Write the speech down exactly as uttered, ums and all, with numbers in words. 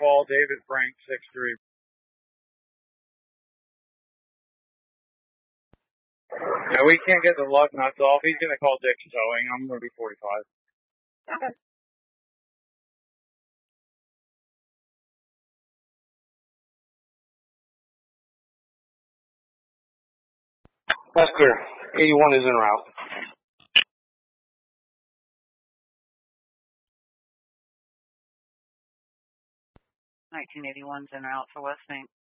call David Frank six three. Yeah, we can't get the lug nuts off. He's going to call Dick's Towing. I'm going to be forty-five. Okay. That's clear. eighty-one is en route. nineteen eighty-one's en route for West Bank.